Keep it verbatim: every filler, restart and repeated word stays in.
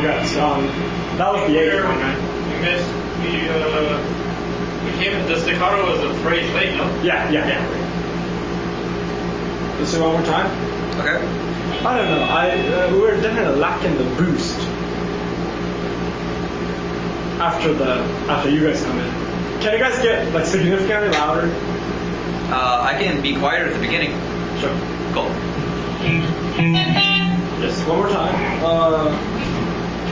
forget. Um, that was the eighth one, right? You missed the, uh, we came, the staccato was a phrase late, no? Yeah, yeah, yeah. Let's do it one more time. Okay. I don't know. I uh, we were definitely lacking the boost after the after you guys come in. Can you guys get like significantly louder? Uh, I can be quieter at the beginning. Sure. Cool. Yes. One more time. Uh,